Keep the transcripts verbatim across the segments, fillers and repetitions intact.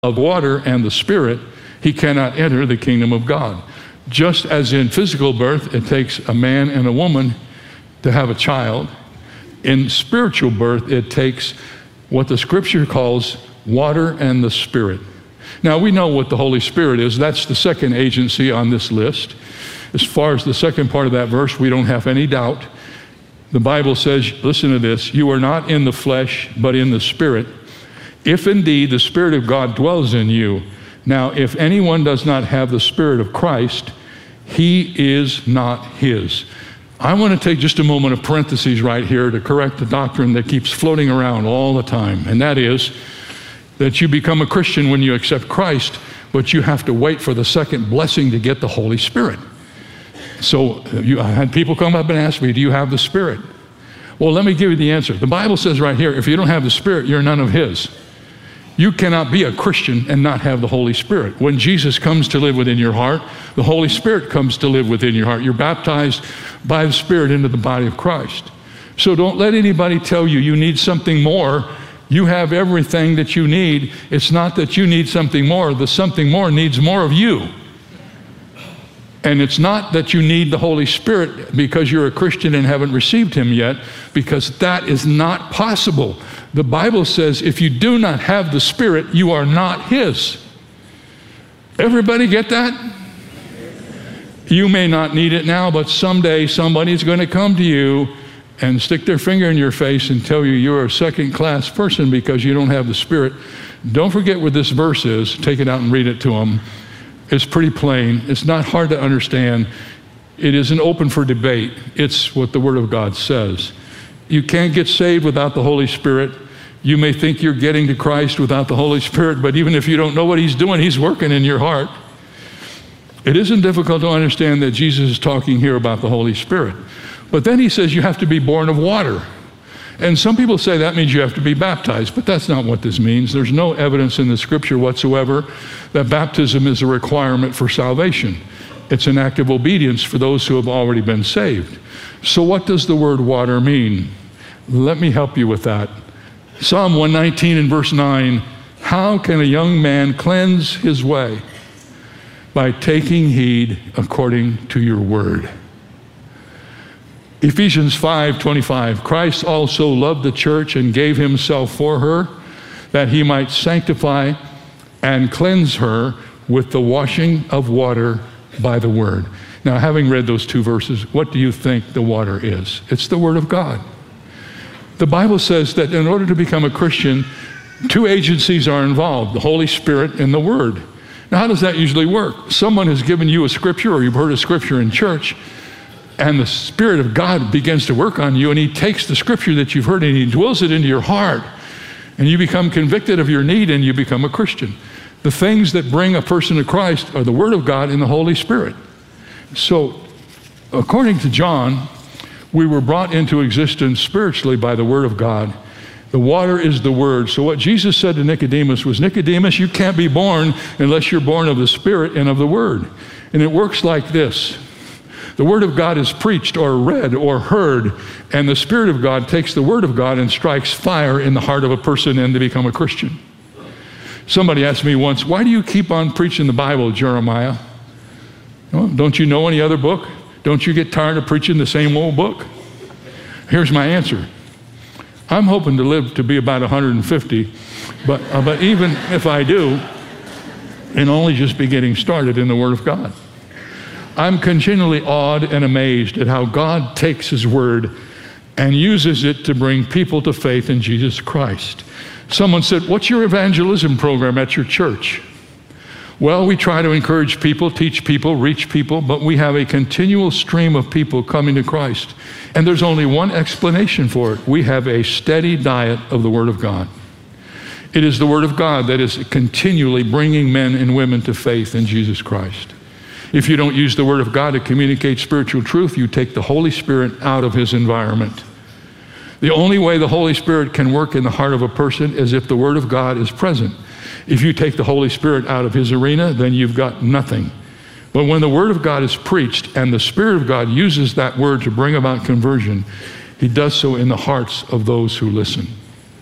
of water and the Spirit, he cannot enter the kingdom of God. Just as in physical birth, it takes a man and a woman to have a child, in spiritual birth, it takes what the Scripture calls water and the Spirit. Now, we know what the Holy Spirit is. That's the second agency on this list. As far as the second part of that verse, we don't have any doubt. The Bible says, listen to this, you are not in the flesh, but in the Spirit, if indeed the Spirit of God dwells in you. Now, if anyone does not have the Spirit of Christ, he is not his. I want to take just a moment of parentheses right here to correct the doctrine that keeps floating around all the time, and that is that you become a Christian when you accept Christ, but you have to wait for the second blessing to get the Holy Spirit. So you, I had people come up and ask me, do you have the Spirit? Well, let me give you the answer. The Bible says right here, if you don't have the Spirit, you're none of his. You cannot be a Christian and not have the Holy Spirit. When Jesus comes to live within your heart, the Holy Spirit comes to live within your heart. You're baptized by the Spirit into the body of Christ. So don't let anybody tell you you need something more. You have everything that you need. It's not that you need something more. The something more needs more of you. And it's not that you need the Holy Spirit because you're a Christian and haven't received him yet, because that is not possible. The Bible says if you do not have the Spirit, you are not his. Everybody get that? You may not need it now, but someday somebody's going to come to you and stick their finger in your face and tell you you're a second-class person because you don't have the Spirit. Don't forget what this verse is. Take it out and read it to them. It's pretty plain. It's not hard to understand. It isn't open for debate. It's what the Word of God says. You can't get saved without the Holy Spirit. You may think you're getting to Christ without the Holy Spirit, but even if you don't know what he's doing, he's working in your heart. It isn't difficult to understand that Jesus is talking here about the Holy Spirit. But then he says you have to be born of water. And some people say that means you have to be baptized, but that's not what this means. There's no evidence in the Scripture whatsoever that baptism is a requirement for salvation. It's an act of obedience for those who have already been saved. So what does the word water mean? Let me help you with that. Psalm one nineteen and verse nine, how can a young man cleanse his way? By taking heed according to your word. Ephesians five twenty-five, Christ also loved the church and gave himself for her, that he might sanctify and cleanse her with the washing of water by the word. Now, having read those two verses, what do you think the water is? It's the Word of God. The Bible says that in order to become a Christian, two agencies are involved, the Holy Spirit and the Word. Now, how does that usually work? Someone has given you a scripture, or you've heard a scripture in church, and the Spirit of God begins to work on you, and he takes the scripture that you've heard and he dwells it into your heart, and you become convicted of your need and you become a Christian. The things that bring a person to Christ are the Word of God and the Holy Spirit. So, according to John, we were brought into existence spiritually by the Word of God. The water is the Word. So what Jesus said to Nicodemus was, Nicodemus, you can't be born unless you're born of the Spirit and of the Word. And it works like this. The Word of God is preached or read or heard, and the Spirit of God takes the Word of God and strikes fire in the heart of a person and they become a Christian. Somebody asked me once, why do you keep on preaching the Bible, Jeremiah? Well, don't you know any other book? Don't you get tired of preaching the same old book? Here's my answer. I'm hoping to live to be about one hundred fifty, but, uh, but even if I do, and only just be getting started in the Word of God. I'm continually awed and amazed at how God takes his Word and uses it to bring people to faith in Jesus Christ. Someone said, what's your evangelism program at your church? Well, we try to encourage people, teach people, reach people, but we have a continual stream of people coming to Christ. And there's only one explanation for it. We have a steady diet of the Word of God. It is the Word of God that is continually bringing men and women to faith in Jesus Christ. If you don't use the Word of God to communicate spiritual truth, you take the Holy Spirit out of his environment. The only way the Holy Spirit can work in the heart of a person is if the Word of God is present. If you take the Holy Spirit out of his arena, then you've got nothing. But when the Word of God is preached and the Spirit of God uses that word to bring about conversion, he does so in the hearts of those who listen.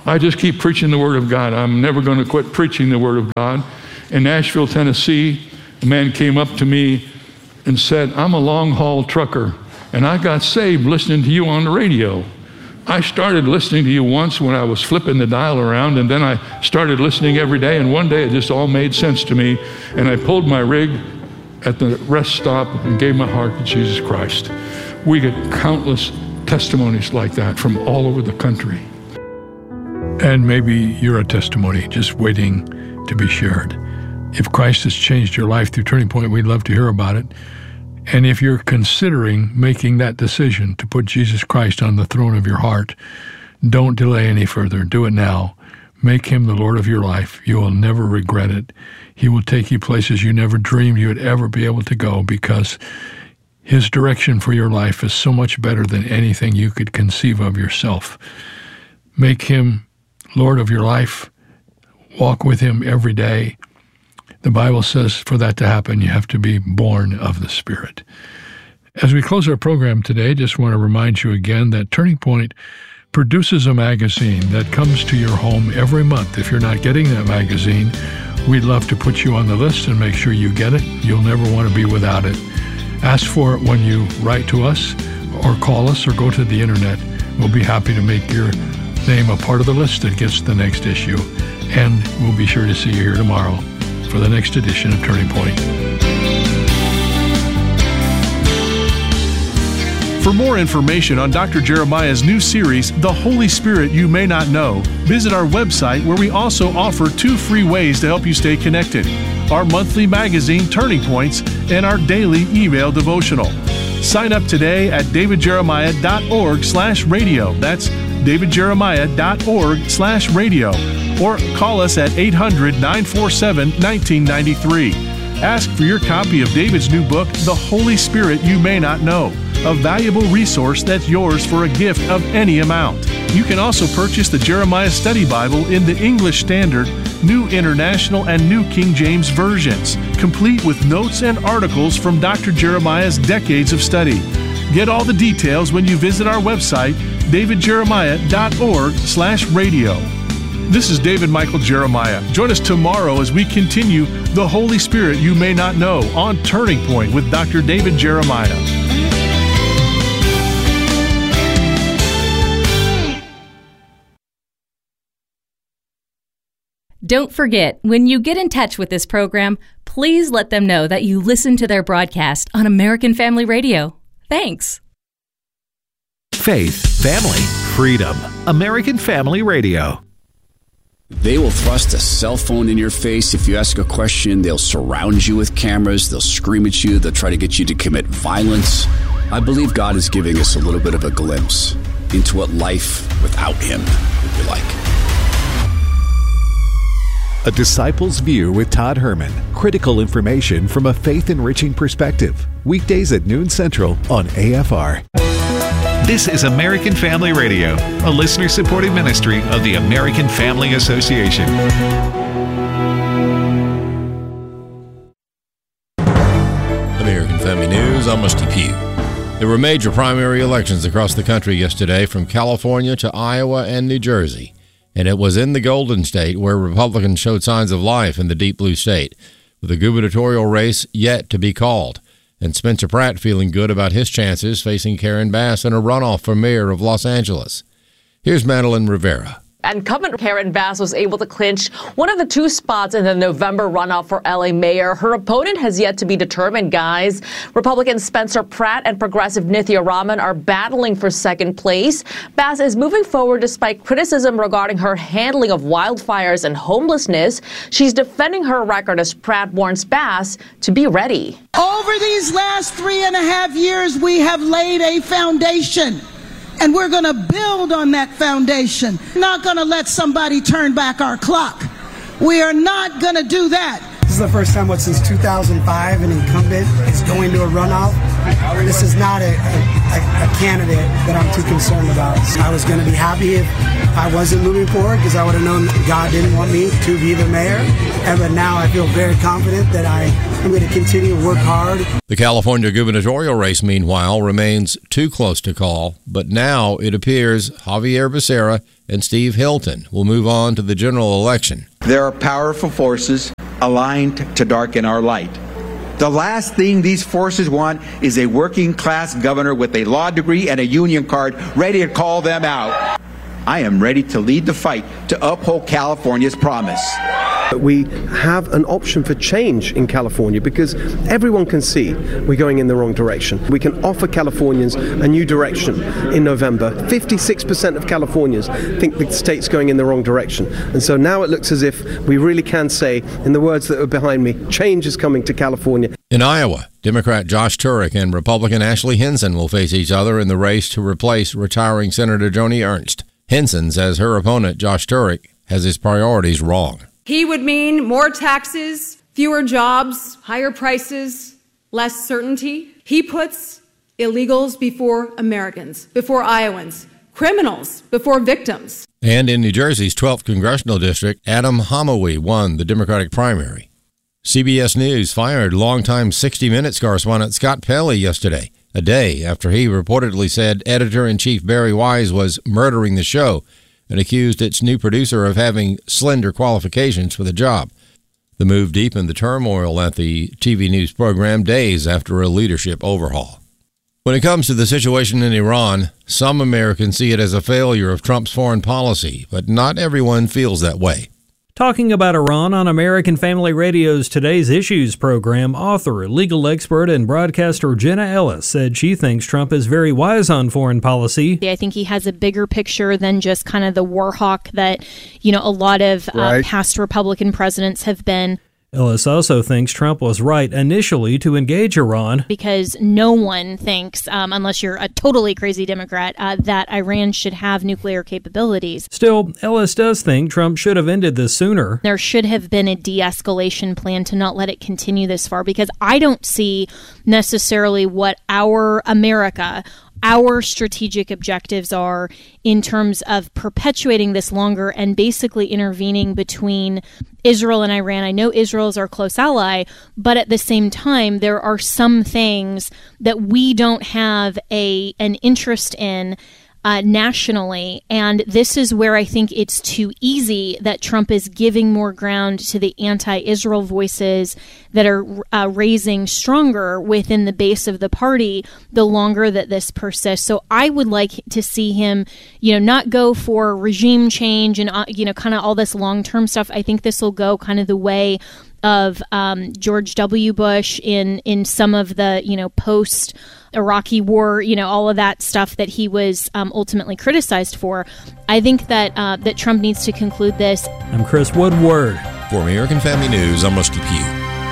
I just keep preaching the Word of God. I'm never going to quit preaching the Word of God. In Nashville, Tennessee, a man came up to me and said, I'm a long-haul trucker, and I got saved listening to you on the radio. I started listening to you once when I was flipping the dial around, and then I started listening every day, and one day it just all made sense to me, and I pulled my rig at the rest stop and gave my heart to Jesus Christ. We get countless testimonies like that from all over the country. And maybe you're a testimony just waiting to be shared. If Christ has changed your life through Turning Point, we'd love to hear about it. And if you're considering making that decision to put Jesus Christ on the throne of your heart, don't delay any further. Do it now. Make him the Lord of your life. You will never regret it. He will take you places you never dreamed you would ever be able to go, because his direction for your life is so much better than anything you could conceive of yourself. Make him Lord of your life. Walk with him every day. The Bible says for that to happen, you have to be born of the Spirit. As we close our program today, just want to remind you again that Turning Point produces a magazine that comes to your home every month. If you're not getting that magazine, we'd love to put you on the list and make sure you get it. You'll never want to be without it. Ask for it when you write to us or call us or go to the internet. We'll be happy to make your name a part of the list that gets the next issue. And we'll be sure to see you here tomorrow for the next edition of Turning Point. For more information on Doctor Jeremiah's new series, The Holy Spirit You May Not Know, visit our website, where we also offer two free ways to help you stay connected: our monthly magazine, Turning Points, and our daily email devotional. Sign up today at davidjeremiah.org slash radio. That's davidjeremiah.org slash radio. Or call us at eight hundred, nine four seven, one nine nine three. Ask for your copy of David's new book, The Holy Spirit You May Not Know, a valuable resource that's yours for a gift of any amount. You can also purchase the Jeremiah Study Bible in the English Standard, New International, and New King James versions, complete with notes and articles from Doctor Jeremiah's decades of study. Get all the details when you visit our website, davidjeremiah.org slash radio. This is David Michael Jeremiah. Join us tomorrow as we continue The Holy Spirit You May Not Know on Turning Point with Doctor David Jeremiah. Don't forget, when you get in touch with this program, please let them know that you listen to their broadcast on American Family Radio. Thanks. Faith, family, freedom. American Family Radio. They will thrust a cell phone in your face. If you ask a question, they'll surround you with cameras. They'll scream at you. They'll try to get you to commit violence. I believe God is giving us a little bit of a glimpse into what life without him would be like. A Disciple's View with Todd Herman. Critical information from a faith-enriching perspective. Weekdays at noon Central on A F R. This is American Family Radio, a listener-supported ministry of the American Family Association. American Family News, I'm Rusty Pugh. There were major primary elections across the country yesterday, from California to Iowa and New Jersey. And it was in the Golden State where Republicans showed signs of life in the deep blue state, with a gubernatorial race yet to be called. And Spencer Pratt feeling good about his chances facing Karen Bass in a runoff for mayor of Los Angeles. Here's Madeline Rivera. Incumbent Karen Bass was able to clinch one of the two spots in the November runoff for L A mayor. Her opponent has yet to be determined, guys. Republican Spencer Pratt and progressive Nithya Raman are battling for second place. Bass is moving forward despite criticism regarding her handling of wildfires and homelessness. She's defending her record as Pratt warns Bass to be ready. Over these last three and a half years, we have laid a foundation. And we're going to build on that foundation. Not going to let somebody turn back our clock. We are not going to do that. This is the first time, what, since two thousand five, an incumbent is going to a runoff. this is not a, a, a candidate that I'm too concerned about. I was going to be happy if I wasn't moving forward because I would have known that God didn't want me to be the mayor. And but now I feel very confident that I am going to continue to work hard. The California gubernatorial race, meanwhile, remains too close to call, but now it appears Javier Becerra and Steve Hilton will move on to the general election. There are powerful forces aligned to darken our light. The last thing these forces want is a working-class governor with a law degree and a union card ready to call them out. I am ready to lead the fight to uphold California's promise. We have an option for change in California because everyone can see we're going in the wrong direction. We can offer Californians a new direction in November. fifty-six percent of Californians think the state's going in the wrong direction. And so now it looks as if we really can say, in the words that are behind me, change is coming to California. In Iowa, Democrat Josh Turek and Republican Ashley Hinson will face each other in the race to replace retiring Senator Joni Ernst. Hinson says her opponent, Josh Turek, has his priorities wrong. He would mean more taxes, fewer jobs, higher prices, less certainty. He puts illegals before Americans, before Iowans, criminals before victims. And in New Jersey's twelfth congressional district, Adam Homowy won the Democratic primary. C B S News fired longtime sixty minutes correspondent Scott Pelley yesterday, a day after he reportedly said editor-in-chief Barry Wise was murdering the show and accused its new producer of having slender qualifications for the job. The move deepened the turmoil at the T V news program days after a leadership overhaul. When it comes to the situation in Iran, some Americans see it as a failure of Trump's foreign policy, but not everyone feels that way. Talking about Iran on American Family Radio's Today's Issues program, author, legal expert, and broadcaster Jenna Ellis said she thinks Trump is very wise on foreign policy. I think he has a bigger picture than just kind of the war hawk that, you know, a lot of Right. uh, past Republican presidents have been. Ellis also thinks Trump was right initially to engage Iran. Because no one thinks, um, unless you're a totally crazy Democrat, uh, that Iran should have nuclear capabilities. Still, Ellis does think Trump should have ended this sooner. There should have been a de-escalation plan to not let it continue this far, because I don't see necessarily what our America, our strategic objectives are in terms of perpetuating this longer and basically intervening between Israel and Iran. I know Israel is our close ally, but at the same time, there are some things that we don't have a an interest in Uh, nationally, and this is where I think it's too easy that Trump is giving more ground to the anti-Israel voices that are uh, raising stronger within the base of the party the longer that this persists. So I would like to see him, you know, not go for regime change and, uh, you know, kind of all this long-term stuff. I think this will go kind of the way of um, George W. Bush in, in some of the, you know, post Iraqi war, you know, all of that stuff that he was um, ultimately criticized for. I think that uh, that Trump needs to conclude this. I'm Chris Woodward. For American Family News, I'm Rusty Pugh.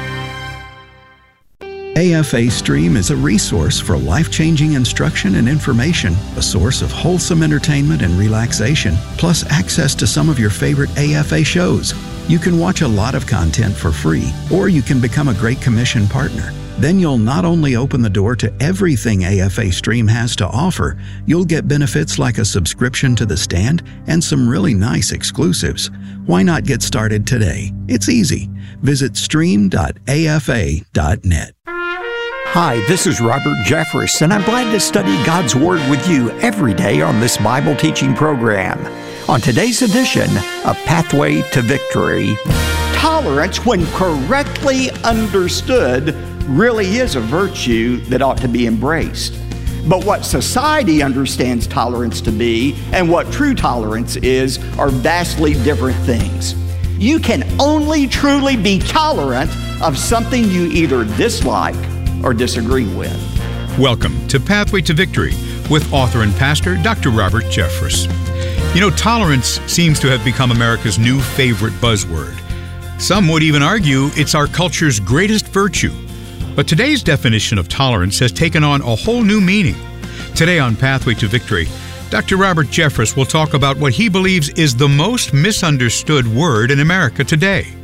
A F A Stream is a resource for life-changing instruction and information, a source of wholesome entertainment and relaxation, plus access to some of your favorite A F A shows. You can watch a lot of content for free, or you can become a Great Commission partner. Then you'll not only open the door to everything A F A Stream has to offer, you'll get benefits like a subscription to The Stand and some really nice exclusives. Why not get started today? It's easy. Visit stream dot A F A dot net. Hi, this is Robert Jeffress, and I'm glad to study God's Word with you every day on this Bible teaching program. On today's edition, A Pathway to Victory. Tolerance, when correctly understood, really is a virtue that ought to be embraced. But what society understands tolerance to be and what true tolerance is are vastly different things. You can only truly be tolerant of something you either dislike or disagree with. Welcome to Pathway to Victory with author and pastor Doctor Robert Jeffress. You know, tolerance seems to have become America's new favorite buzzword. Some would even argue it's our culture's greatest virtue. But today's definition of tolerance has taken on a whole new meaning. Today on Pathway to Victory, Doctor Robert Jeffress will talk about what he believes is the most misunderstood word in America today.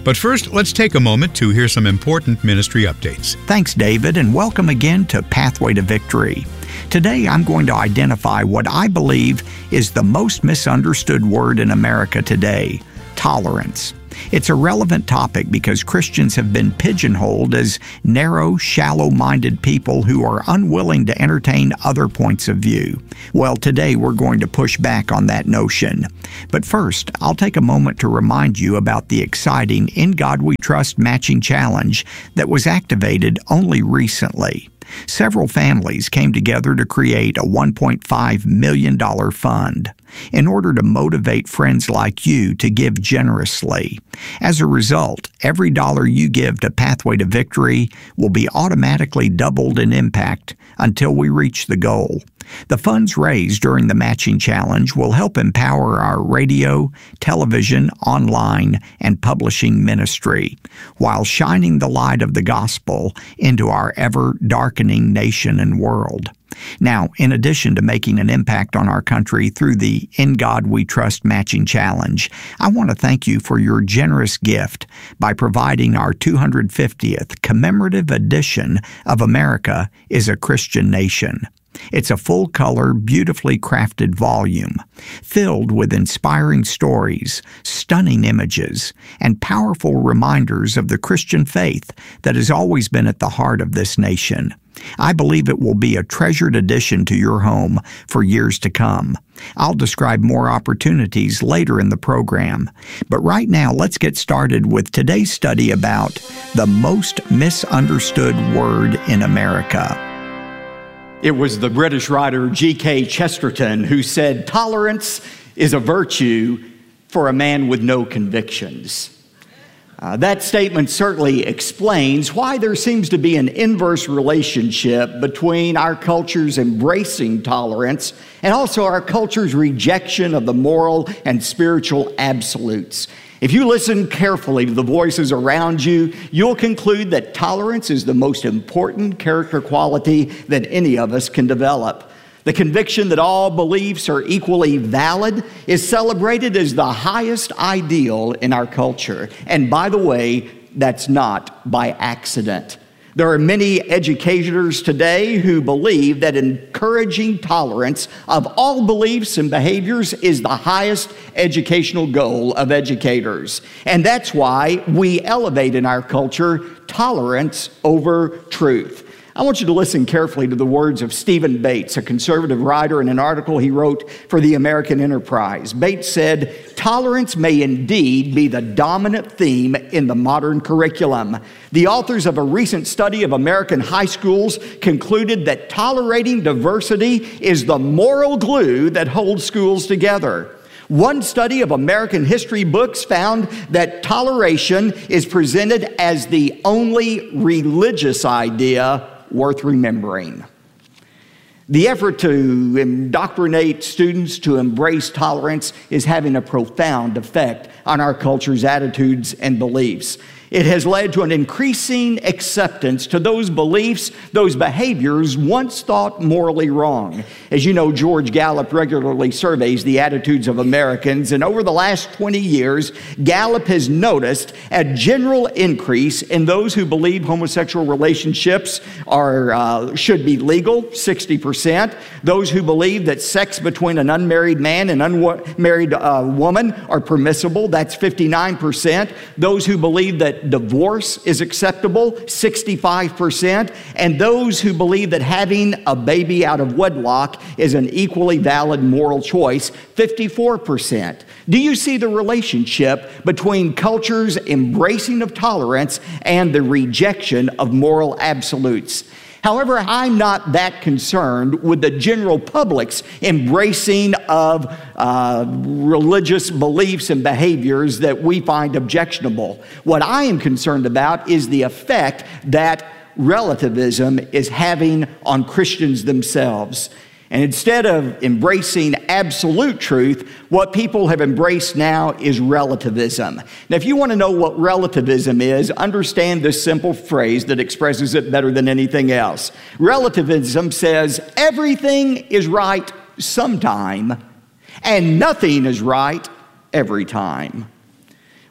But first, let's take a moment to hear some important ministry updates. Thanks, David, and welcome again to Pathway to Victory. Today, I'm going to identify what I believe is the most misunderstood word in America today: tolerance. It's a relevant topic because Christians have been pigeonholed as narrow, shallow-minded people who are unwilling to entertain other points of view. Well, today we're going to push back on that notion. But first, I'll take a moment to remind you about the exciting In God We Trust matching challenge that was activated only recently. Several families came together to create a one point five million dollars fund in order to motivate friends like you to give generously. As a result, every dollar you give to Pathway to Victory will be automatically doubled in impact until we reach the goal. The funds raised during the matching challenge will help empower our radio, television, online, and publishing ministry, while shining the light of the gospel into our ever-darkening nation and world. Now, in addition to making an impact on our country through the In God We Trust matching challenge, I want to thank you for your generous gift by providing our two hundred fiftieth commemorative edition of America is a Christian Nation. It's a full-color, beautifully crafted volume, filled with inspiring stories, stunning images, and powerful reminders of the Christian faith that has always been at the heart of this nation. I believe it will be a treasured addition to your home for years to come. I'll describe more opportunities later in the program. But right now, let's get started with today's study about the most misunderstood word in America. It was the British writer G K Chesterton who said, "Tolerance is a virtue for a man with no convictions." Uh, that statement certainly explains why there seems to be an inverse relationship between our culture's embracing tolerance and also our culture's rejection of the moral and spiritual absolutes. If you listen carefully to the voices around you, you'll conclude that tolerance is the most important character quality that any of us can develop. The conviction that all beliefs are equally valid is celebrated as the highest ideal in our culture. And by the way, that's not by accident. There are many educators today who believe that encouraging tolerance of all beliefs and behaviors is the highest educational goal of educators. And that's why we elevate in our culture tolerance over truth. I want you to listen carefully to the words of Stephen Bates, a conservative writer, in an article he wrote for the American Enterprise. Bates said, "Tolerance may indeed be the dominant theme in the modern curriculum. The authors of a recent study of American high schools concluded that tolerating diversity is the moral glue that holds schools together. One study of American history books found that toleration is presented as the only religious idea worth remembering." The effort to indoctrinate students to embrace tolerance is having a profound effect on our culture's attitudes and beliefs. It has led to an increasing acceptance to those beliefs, those behaviors once thought morally wrong. As you know, George Gallup regularly surveys the attitudes of Americans, and over the last twenty years, Gallup has noticed a general increase in those who believe homosexual relationships are uh, should be legal, sixty percent. Those who believe that sex between an unmarried man and unmarried uh, woman are permissible, that's fifty-nine percent. Those who believe that divorce is acceptable, sixty-five percent, and those who believe that having a baby out of wedlock is an equally valid moral choice, fifty-four percent. Do you see the relationship between culture's embracing of tolerance and the rejection of moral absolutes? However, I'm not that concerned with the general public's embracing of uh, religious beliefs and behaviors that we find objectionable. What I am concerned about is the effect that relativism is having on Christians themselves. And instead of embracing absolute truth, what people have embraced now is relativism. Now, if you want to know what relativism is, understand this simple phrase that expresses it better than anything else. Relativism says everything is right sometime, and nothing is right every time.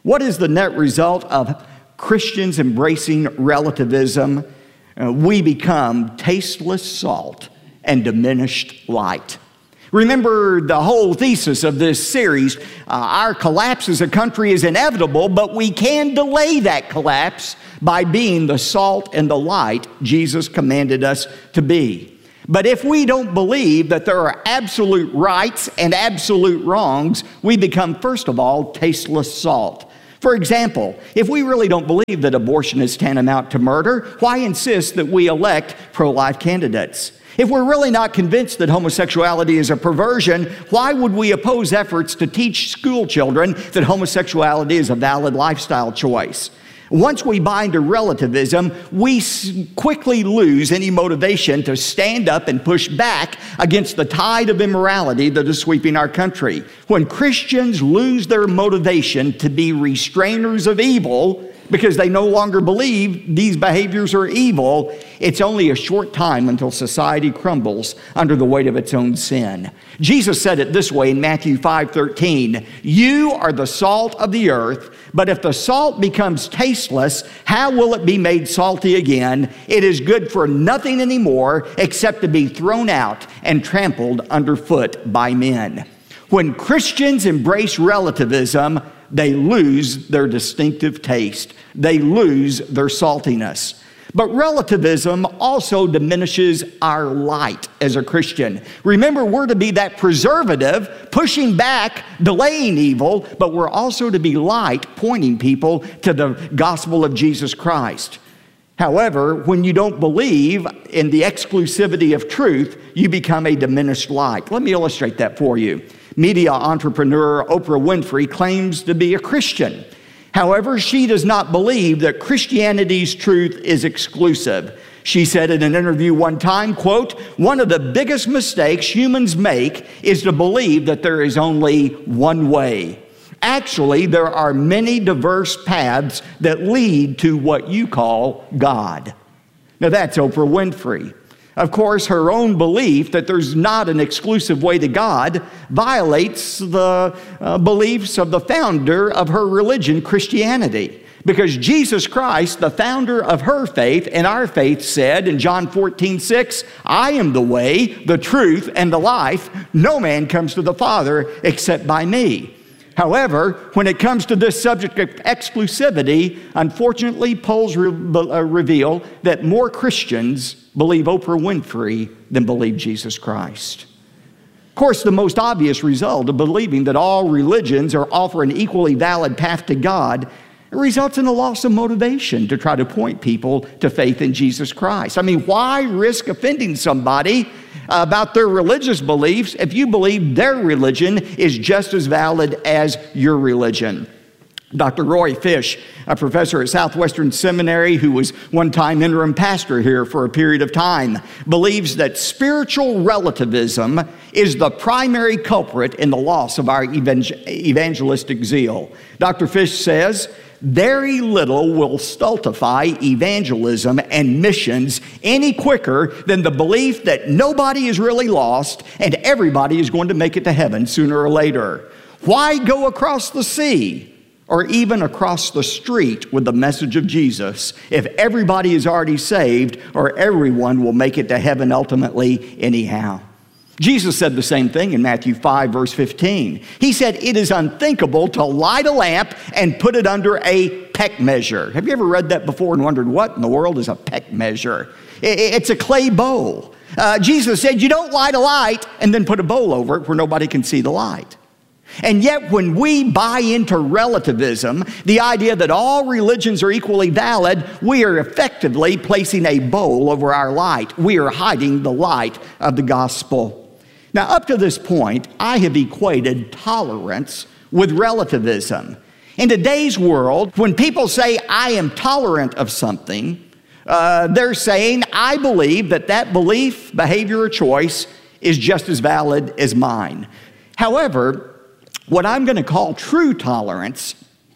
What is the net result of Christians embracing relativism? Uh, we become tasteless salt and diminished light. Remember the whole thesis of this series. Uh, our collapse as a country is inevitable, but we can delay that collapse by being the salt and the light Jesus commanded us to be. But if we don't believe that there are absolute rights and absolute wrongs, we become, first of all, tasteless salt. For example, if we really don't believe that abortion is tantamount to murder, why insist that we elect pro-life candidates? If we're really not convinced that homosexuality is a perversion, why would we oppose efforts to teach school children that homosexuality is a valid lifestyle choice? Once we buy into relativism, we quickly lose any motivation to stand up and push back against the tide of immorality that is sweeping our country. When Christians lose their motivation to be restrainers of evil because they no longer believe these behaviors are evil, it's only a short time until society crumbles under the weight of its own sin. Jesus said it this way in Matthew five thirteen, "You are the salt of the earth, but if the salt becomes tasteless, how will it be made salty again? It is good for nothing anymore except to be thrown out and trampled underfoot by men." When Christians embrace relativism, they lose their distinctive taste. They lose their saltiness. But relativism also diminishes our light as a Christian. Remember, we're to be that preservative, pushing back, delaying evil, but we're also to be light, pointing people to the gospel of Jesus Christ. However, when you don't believe in the exclusivity of truth, you become a diminished light. Let me illustrate that for you. Media entrepreneur Oprah Winfrey claims to be a Christian. However, she does not believe that Christianity's truth is exclusive. She said in an interview one time, quote, "One of the biggest mistakes humans make is to believe that there is only one way. Actually, there are many diverse paths that lead to what you call God." Now that's Oprah Winfrey. Of course, her own belief that there's not an exclusive way to God violates the uh, beliefs of the founder of her religion, Christianity. Because Jesus Christ, the founder of her faith and our faith, said in John fourteen six, "I am the way, the truth, and the life. No man comes to the Father except by me." However, when it comes to this subject of exclusivity, unfortunately, polls re- uh, reveal that more Christians believe Oprah Winfrey than believe Jesus Christ. Of course, the most obvious result of believing that all religions are offer an equally valid path to God results in a loss of motivation to try to point people to faith in Jesus Christ. I mean, why risk offending somebody about their religious beliefs if you believe their religion is just as valid as your religion? Doctor Roy Fish, a professor at Southwestern Seminary who was one time interim pastor here for a period of time, believes that spiritual relativism is the primary culprit in the loss of our evangel- evangelistic zeal. Doctor Fish says, "Very little will stultify evangelism and missions any quicker than the belief that nobody is really lost and everybody is going to make it to heaven sooner or later. Why go across the sea or even across the street with the message of Jesus if everybody is already saved or everyone will make it to heaven ultimately anyhow?" Jesus said the same thing in Matthew five, verse fifteen. He said, "It is unthinkable to light a lamp and put it under a peck measure." Have you ever read that before and wondered what in the world is a peck measure? It's a clay bowl. Uh, Jesus said, you don't light a light and then put a bowl over it where nobody can see the light. And yet when we buy into relativism, the idea that all religions are equally valid, we are effectively placing a bowl over our light. We are hiding the light of the gospel. Now, up to this point, I have equated tolerance with relativism. In today's world, when people say, "I am tolerant of something," uh, they're saying, "I believe that that belief, behavior, or choice is just as valid as mine." However, what I'm going to call true tolerance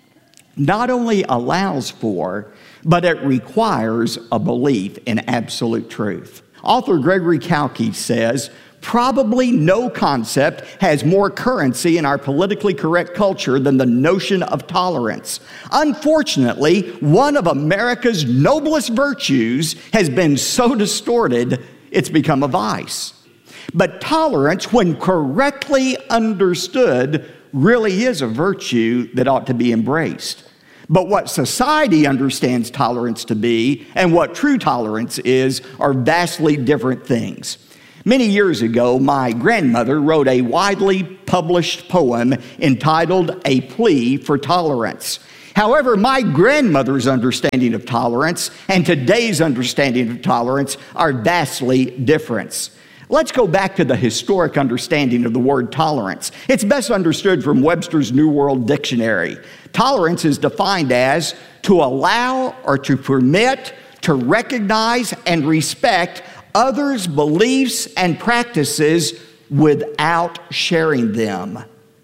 not only allows for, but it requires a belief in absolute truth. Author Gregory Kalki says, Probably no concept has more currency in our politically correct culture than the notion of tolerance. Unfortunately, one of America's noblest virtues has been so distorted, it's become a vice. But tolerance, when correctly understood, really is a virtue that ought to be embraced. But what society understands tolerance to be and what true tolerance is are vastly different things. Many years ago, my grandmother wrote a widely published poem entitled A Plea for Tolerance. However, my grandmother's understanding of tolerance and today's understanding of tolerance are vastly different. Let's go back to the historic understanding of the word tolerance. It's best understood from Webster's New World Dictionary. Tolerance is defined as to allow or to permit, to recognize and respect others' beliefs and practices without sharing them.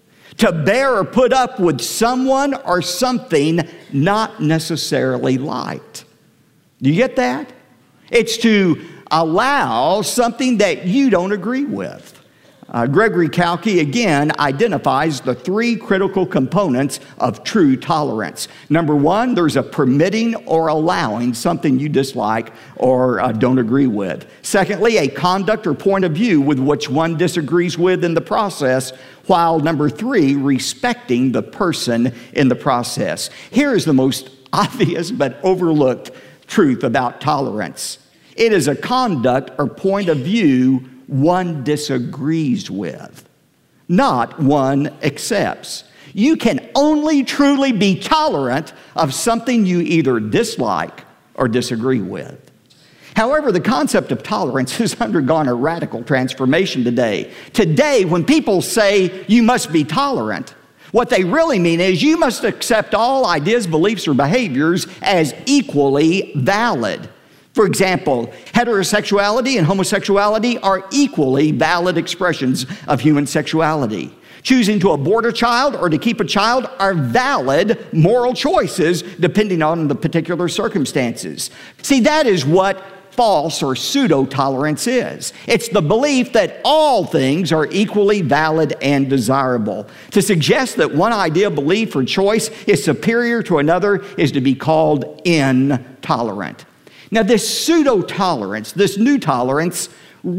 To bear or put up with someone or something not necessarily liked. Do you get that? It's to allow something that you don't agree with. Uh, Gregory Kalki, again, identifies the three critical components of true tolerance. Number one, there's a permitting or allowing something you dislike or uh, don't agree with. Secondly, a conduct or point of view with which one disagrees with in the process, while number three, respecting the person in the process. Here is the most obvious but overlooked truth about tolerance. It is a conduct or point of view one disagrees with, not one accepts. You can only truly be tolerant of something you either dislike or disagree with. However, the concept of tolerance has undergone a radical transformation today. Today, when people say you must be tolerant, what they really mean is you must accept all ideas, beliefs, or behaviors as equally valid. For example, heterosexuality and homosexuality are equally valid expressions of human sexuality. Choosing to abort a child or to keep a child are valid moral choices depending on the particular circumstances. See, that is what false or pseudo-tolerance is. It's the belief that all things are equally valid and desirable. To suggest that one idea, belief, or choice is superior to another is to be called intolerant. Now, this pseudo-tolerance, this new tolerance,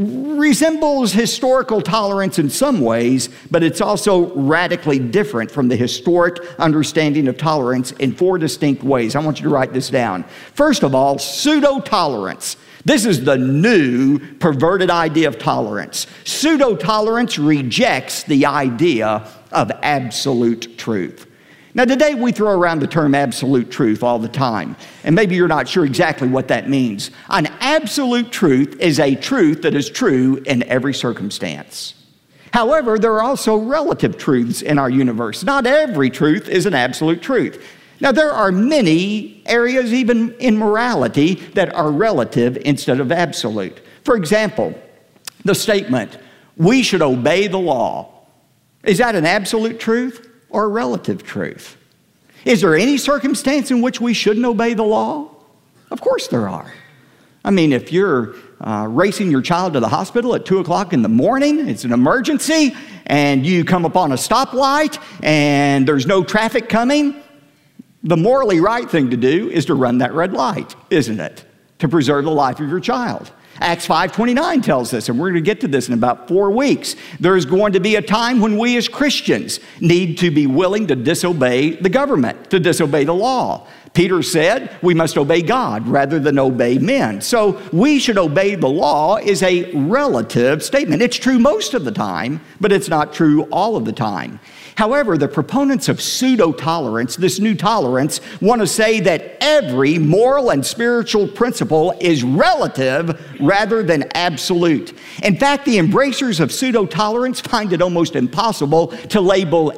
resembles historical tolerance in some ways, but it's also radically different from the historic understanding of tolerance in four distinct ways. I want you to write this down. First of all, pseudo-tolerance. This is the new perverted idea of tolerance. Pseudo-tolerance rejects the idea of absolute truth. Now, today we throw around the term absolute truth all the time, and maybe you're not sure exactly what that means. An absolute truth is a truth that is true in every circumstance. However, there are also relative truths in our universe. Not every truth is an absolute truth. Now, there are many areas, even in morality, that are relative instead of absolute. For example, the statement, we should obey the law. Is that an absolute truth or a relative truth? Is there any circumstance in which we shouldn't obey the law? Of course there are. I mean, if you're uh, racing your child to the hospital at two o'clock in the morning, it's an emergency, and you come upon a stoplight and there's no traffic coming, the morally right thing to do is to run that red light, isn't it? To preserve the life of your child. Acts five twenty-nine tells us, and we're going to get to this in about four weeks, there's going to be a time when we as Christians need to be willing to disobey the government, to disobey the law. Peter said we must obey God rather than obey men. So we should obey the law is a relative statement. It's true most of the time, but it's not true all of the time. However, the proponents of pseudo-tolerance, this new tolerance, want to say that every moral and spiritual principle is relative rather than absolute. In fact, the embracers of pseudo-tolerance find it almost impossible to label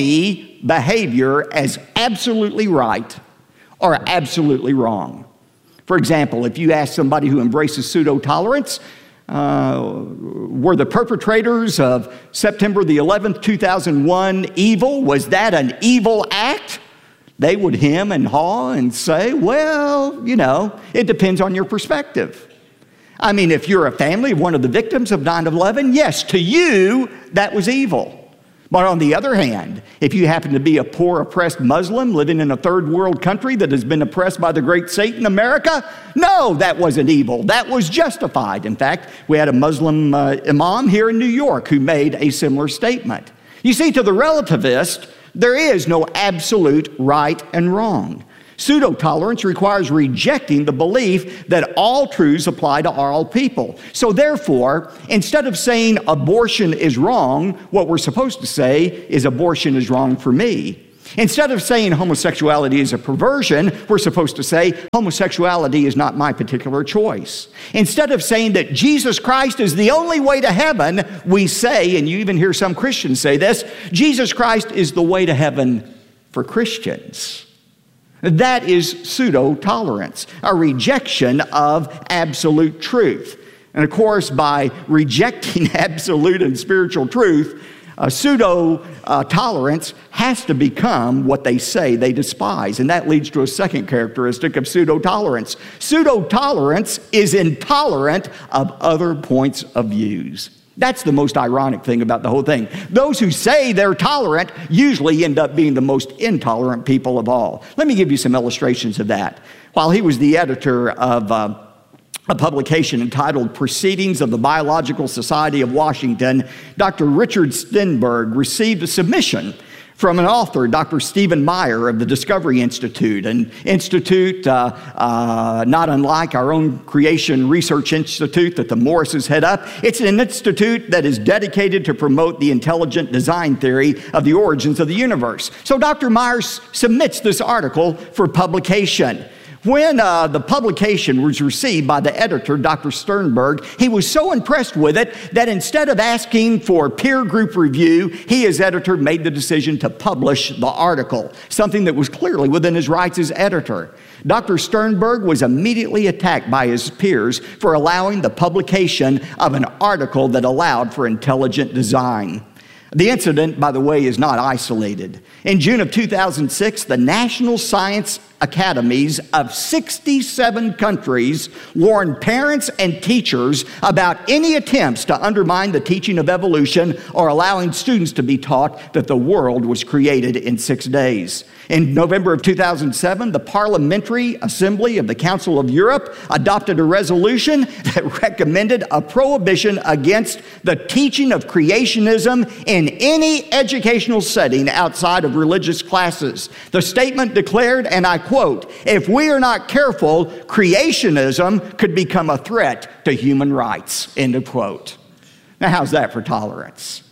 any behavior as absolutely right or absolutely wrong. For example, if you ask somebody who embraces pseudo-tolerance, Uh, were the perpetrators of September the eleventh, two thousand one evil? Was that an evil act? They would hem and haw and say, well, you know, it depends on your perspective. I mean, if you're a family of one of the victims of nine eleven, yes, to you, that was evil. But on the other hand, if you happen to be a poor, oppressed Muslim living in a third world country that has been oppressed by the great Satan, America, no, that wasn't evil. That was justified. In fact, we had a Muslim uh, imam here in New York who made a similar statement. You see, to the relativist, there is no absolute right and wrong. Pseudo-tolerance requires rejecting the belief that all truths apply to all people. So therefore, instead of saying abortion is wrong, what we're supposed to say is abortion is wrong for me. Instead of saying homosexuality is a perversion, we're supposed to say homosexuality is not my particular choice. Instead of saying that Jesus Christ is the only way to heaven, we say, and you even hear some Christians say this, Jesus Christ is the way to heaven for Christians. That is pseudo-tolerance, a rejection of absolute truth. And of course, by rejecting absolute and spiritual truth, uh, pseudo-tolerance has to become what they say they despise. And that leads to a second characteristic of pseudo-tolerance. Pseudo-tolerance is intolerant of other points of views. That's the most ironic thing about the whole thing. Those who say they're tolerant usually end up being the most intolerant people of all. Let me give you some illustrations of that. While he was the editor of uh, a publication entitled Proceedings of the Biological Society of Washington, Doctor Richard Stenberg received a submission from an author, Doctor Stephen Meyer of the Discovery Institute, an institute uh, uh, not unlike our own Creation Research Institute that the Morrises head up. It's an institute that is dedicated to promote the intelligent design theory of the origins of the universe. So Doctor Meyer submits this article for publication. When uh, the publication was received by the editor, Doctor Sternberg, he was so impressed with it that instead of asking for peer group review, he as editor made the decision to publish the article, something that was clearly within his rights as editor. Doctor Sternberg was immediately attacked by his peers for allowing the publication of an article that allowed for intelligent design. The incident, by the way, is not isolated. In June of two thousand six, the National Science Academies of sixty-seven countries warned parents and teachers about any attempts to undermine the teaching of evolution or allowing students to be taught that the world was created in six days. In November of two thousand seven, the Parliamentary Assembly of the Council of Europe adopted a resolution that recommended a prohibition against the teaching of creationism in any educational setting outside of religious classes. The statement declared, and I quote, "If we are not careful, creationism could become a threat to human rights," end of quote. Now, how's that for tolerance?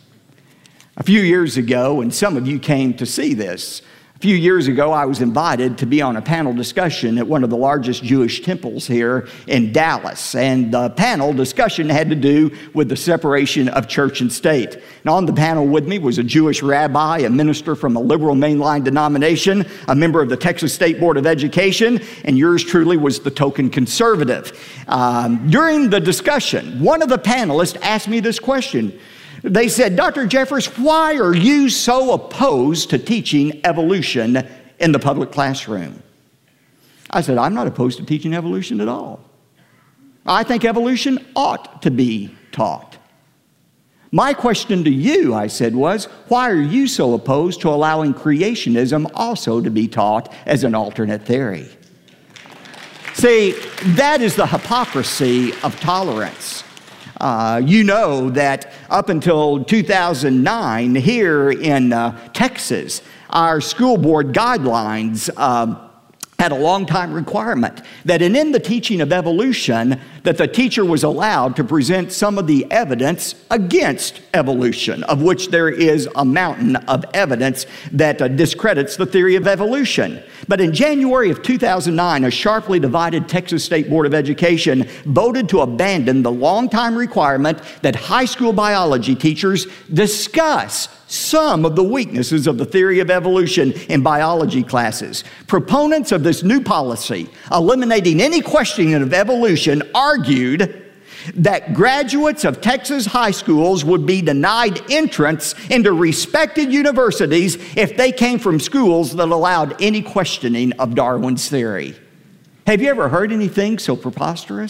A few years ago, and some of you came to see this, a few years ago, I was invited to be on a panel discussion at one of the largest Jewish temples here in Dallas. And the panel discussion had to do with the separation of church and state. And on the panel with me was a Jewish rabbi, a minister from a liberal mainline denomination, a member of the Texas State Board of Education, and yours truly was the token conservative. Um, during the discussion, one of the panelists asked me this question. They said, "Doctor Jeffress, why are you so opposed to teaching evolution in the public classroom?" I said, "I'm not opposed to teaching evolution at all. I think evolution ought to be taught. My question to you," I said, was, "why are you so opposed to allowing creationism also to be taught as an alternate theory?" See, that is the hypocrisy of tolerance. Uh, you know that up until two thousand nine, here in uh, Texas, our school board guidelines uh, had a long-time requirement that in, in the teaching of evolution, that the teacher was allowed to present some of the evidence against evolution, of which there is a mountain of evidence that uh, discredits the theory of evolution. But in January of two thousand nine, a sharply divided Texas State Board of Education voted to abandon the long-time requirement that high school biology teachers discuss some of the weaknesses of the theory of evolution in biology classes. Proponents of this new policy, eliminating any questioning of evolution, argued that graduates of Texas high schools would be denied entrance into respected universities if they came from schools that allowed any questioning of Darwin's theory. Have you ever heard anything so preposterous?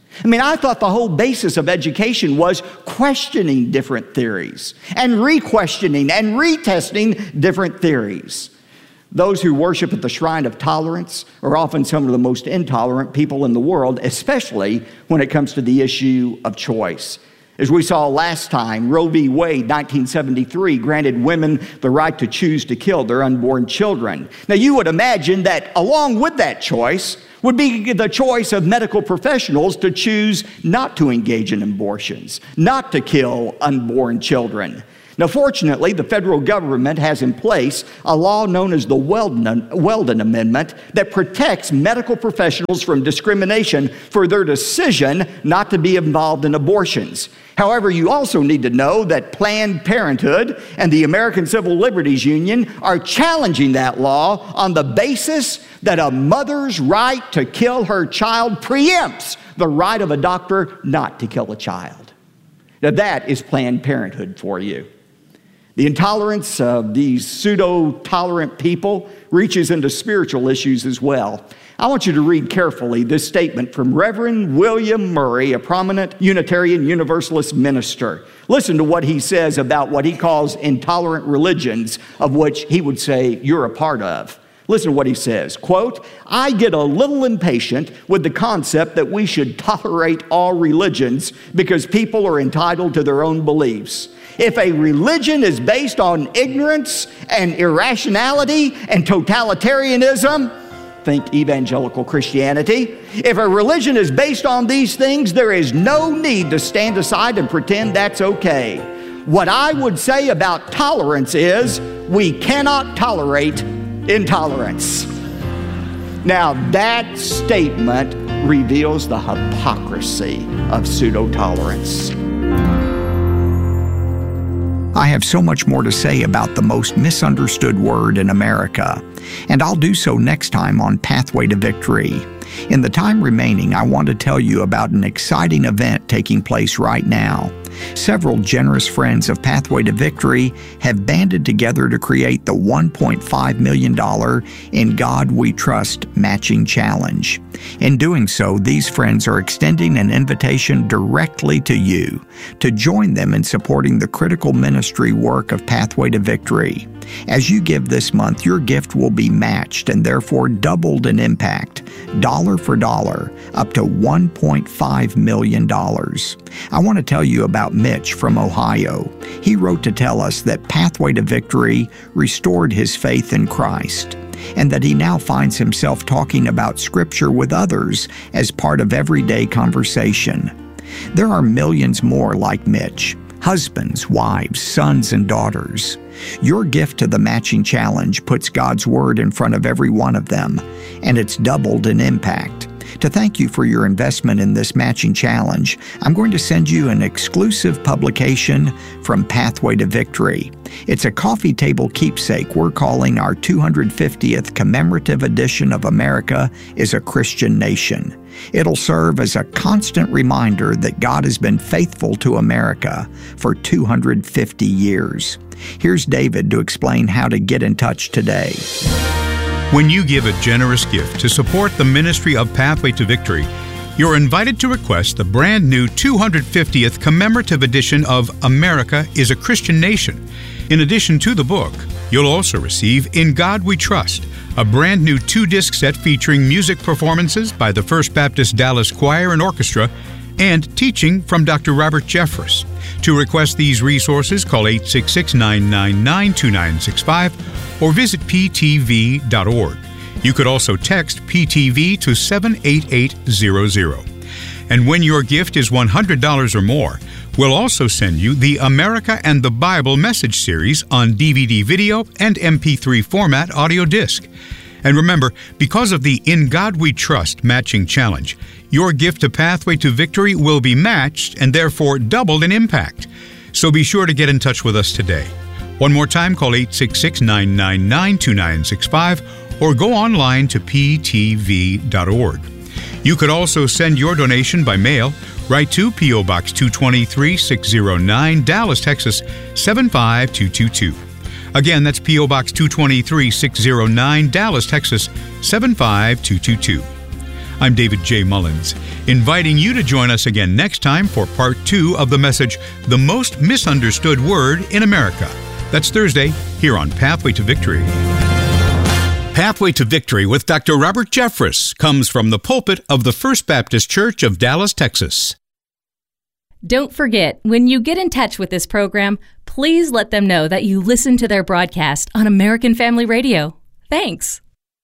I mean, I thought the whole basis of education was questioning different theories and re-questioning and retesting different theories. Those who worship at the shrine of tolerance are often some of the most intolerant people in the world, especially when it comes to the issue of choice. As we saw last time, Roe v. Wade, nineteen seventy-three, granted women the right to choose to kill their unborn children. Now, you would imagine that along with that choice would be the choice of medical professionals to choose not to engage in abortions, not to kill unborn children. Now, fortunately, the federal government has in place a law known as the Weldon, Weldon Amendment that protects medical professionals from discrimination for their decision not to be involved in abortions. However, you also need to know that Planned Parenthood and the American Civil Liberties Union are challenging that law on the basis that a mother's right to kill her child preempts the right of a doctor not to kill a child. Now, that is Planned Parenthood for you. The intolerance of these pseudo-tolerant people reaches into spiritual issues as well. I want you to read carefully this statement from Reverend William Murray, a prominent Unitarian Universalist minister. Listen to what he says about what he calls intolerant religions, of which he would say you're a part of. Listen to what he says, quote, "I get a little impatient with the concept that we should tolerate all religions because people are entitled to their own beliefs. If a religion is based on ignorance and irrationality and totalitarianism," think evangelical Christianity, "if a religion is based on these things, there is no need to stand aside and pretend that's okay. What I would say about tolerance is we cannot tolerate intolerance." Now, that statement reveals the hypocrisy of pseudo-tolerance. I have so much more to say about the most misunderstood word in America, and I'll do so next time on Pathway to Victory. In the time remaining, I want to tell you about an exciting event taking place right now. Several generous friends of Pathway to Victory have banded together to create the one point five million dollars In God We Trust Matching Challenge. In doing so, these friends are extending an invitation directly to you to join them in supporting the critical ministry work of Pathway to Victory. As you give this month, your gift will be matched and therefore doubled in impact, dollar for dollar, up to one point five million dollars. I want to tell you about Mitch from Ohio. He wrote to tell us that Pathway to Victory restored his faith in Christ, and that he now finds himself talking about Scripture with others as part of everyday conversation. There are millions more like Mitch. Husbands, wives, sons, and daughters. Your gift to the matching challenge puts God's Word in front of every one of them, and it's doubled in impact. To thank you for your investment in this matching challenge, I'm going to send you an exclusive publication from Pathway to Victory. It's a coffee table keepsake we're calling our two hundred fiftieth commemorative edition of America is a Christian Nation. It'll serve as a constant reminder that God has been faithful to America for two hundred fifty years. Here's David to explain how to get in touch today. When you give a generous gift to support the ministry of Pathway to Victory, you're invited to request the brand new two hundred fiftieth commemorative edition of America is a Christian Nation. In addition to the book, you'll also receive In God We Trust, a brand new two-disc set featuring music performances by the First Baptist Dallas Choir and Orchestra and teaching from Doctor Robert Jeffress. To request these resources, call eight six six, nine nine nine, two nine six five or visit p t v dot org. You could also text P T V to seven eight eight zero zero. And when your gift is one hundred dollars or more, we'll also send you the America and the Bible message series on D V D video and M P three format audio disc. And remember, because of the In God We Trust matching challenge, your gift to Pathway to Victory will be matched and therefore doubled in impact. So be sure to get in touch with us today. One more time, call eight six six, nine nine nine, two nine six five or go online to p t v dot org. You could also send your donation by mail. Write to P O. Box two twenty-three, six oh nine, Dallas, Texas, seven five two two two. Again, that's P O. Box two twenty-three, six oh nine, Dallas, Texas, seven five two two two. I'm David J. Mullins, inviting you to join us again next time for part two of the message, The Most Misunderstood Word in America. That's Thursday here on Pathway to Victory. Pathway to Victory with Doctor Robert Jeffress comes from the pulpit of the First Baptist Church of Dallas, Texas. Don't forget, when you get in touch with this program, please let them know that you listen to their broadcast on American Family Radio. Thanks.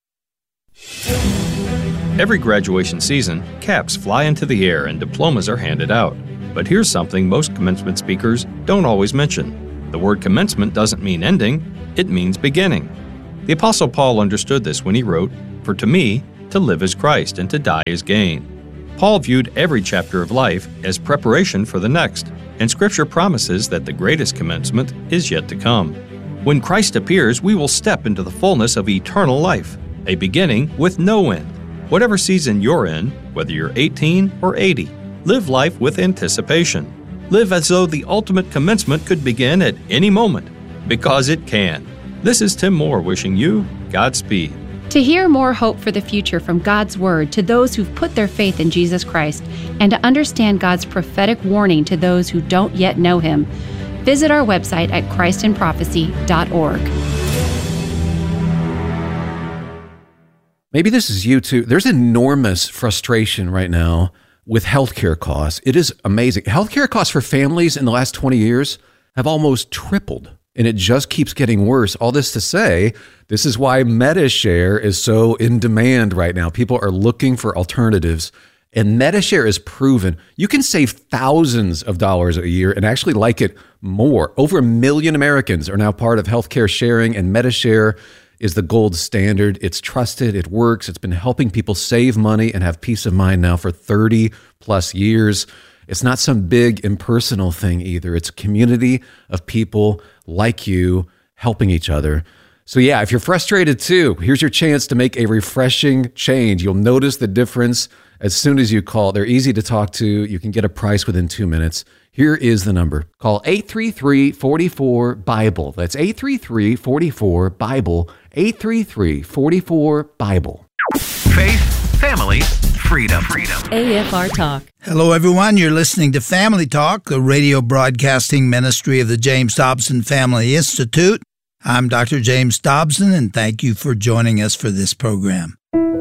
Every graduation season, caps fly into the air and diplomas are handed out. But here's something most commencement speakers don't always mention. The word commencement doesn't mean ending, it means beginning. The Apostle Paul understood this when he wrote, "For to me, to live is Christ, and to die is gain." Paul viewed every chapter of life as preparation for the next, and Scripture promises that the greatest commencement is yet to come. When Christ appears, we will step into the fullness of eternal life, a beginning with no end. Whatever season you're in, whether you're eighteen or eighty, live life with anticipation. Live as though the ultimate commencement could begin at any moment, because it can. This is Tim Moore wishing you Godspeed. To hear more hope for the future from God's Word to those who've put their faith in Jesus Christ, and to understand God's prophetic warning to those who don't yet know Him, visit our website at christ in prophecy dot org. Maybe this is you too. There's enormous frustration right now with healthcare costs. It is amazing. Healthcare costs for families in the last twenty years have almost tripled, and it just keeps getting worse. All this to say, this is why Medi-Share is so in demand right now. People are looking for alternatives, and Medi-Share is proven. You can save thousands of dollars a year and actually like it more. Over a million Americans are now part of healthcare sharing, and Medi-Share is the gold standard. It's trusted, it works, it's been helping people save money and have peace of mind now for thirty plus years. It's not some big impersonal thing either. It's a community of people like you helping each other. So yeah, if you're frustrated too, here's your chance to make a refreshing change. You'll notice the difference as soon as you call. They're easy to talk to. You can get a price within two minutes. Here is the number. Call eight three three, four four, BIBLE. That's eight three three, four four, BIBLE. eight three three, four four, BIBLE. Faith, family, freedom. Freedom. A F R Talk. Hello, everyone. You're listening to Family Talk, the radio broadcasting ministry of the James Dobson Family Institute. I'm Doctor James Dobson, and thank you for joining us for this program.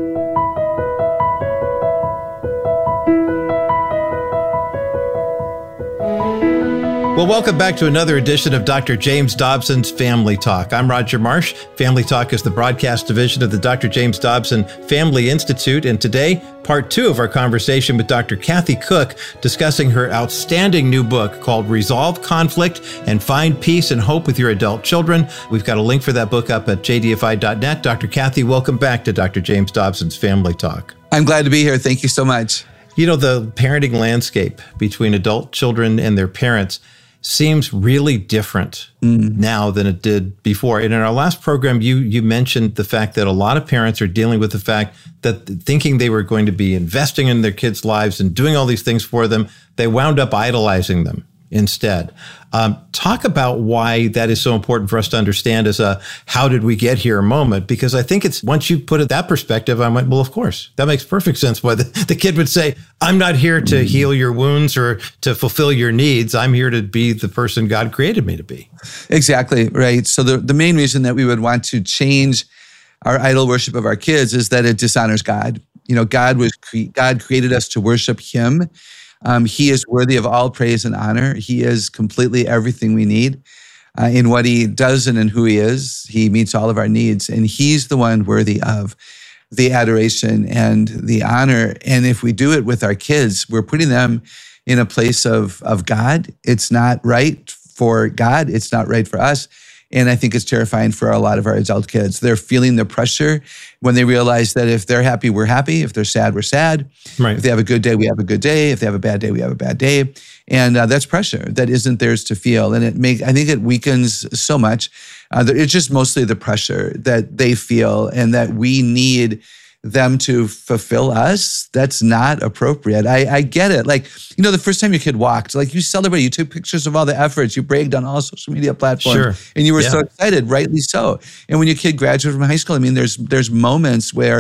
Well, welcome back to another edition of Doctor James Dobson's Family Talk. I'm Roger Marsh. Family Talk is the broadcast division of the Doctor James Dobson Family Institute, and today, part two of our conversation with Doctor Kathy Cook, discussing her outstanding new book called Resolve Conflict and Find Peace and Hope with Your Adult Children. We've got a link for that book up at j d f i dot net. Doctor Kathy, welcome back to Doctor James Dobson's Family Talk. I'm glad to be here. Thank you so much. You know, the parenting landscape between adult children and their parents seems really different mm. now than it did before. And in our last program, you you mentioned the fact that a lot of parents are dealing with the fact that thinking they were going to be investing in their kids' lives and doing all these things for them, they wound up idolizing them instead. Um, talk about why that is so important for us to understand as a how did we get here moment, because I think it's once you put it that perspective, I'm like, well, of course, that makes perfect sense why the, the kid would say, I'm not here to heal your wounds or to fulfill your needs. I'm here to be the person God created me to be. Exactly, right. So the, the main reason that we would want to change our idol worship of our kids is that it dishonors God. You know, God was cre- God created us to worship Him. Um, he is worthy of all praise and honor. He is completely everything we need uh, in what He does and in who He is. He meets all of our needs, and He's the one worthy of the adoration and the honor. And if we do it with our kids, we're putting them in a place of, of God. It's not right for God. It's not right for us. And I think it's terrifying for a lot of our adult kids. They're feeling the pressure when they realize that if they're happy, we're happy. If they're sad, we're sad. Right. If they have a good day, we have a good day. If they have a bad day, we have a bad day. And uh, that's pressure that isn't theirs to feel. And it make I think it weakens so much. Uh, it's just mostly the pressure that they feel and that we need them to fulfill us. That's not appropriate. I, I get it. Like, you know, the first time your kid walked, like you celebrated, you took pictures of all the efforts, you bragged on all social media platforms, sure. and you were yeah. so excited, rightly so. And when your kid graduated from high school, I mean, there's there's moments where